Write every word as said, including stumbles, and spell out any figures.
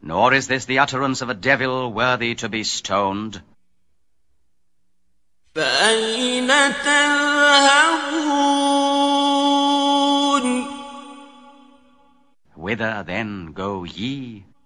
nor is this the utterance of a devil worthy to be stoned. فَأَيْنَ تَذْهَبُونَ Whither then go ye?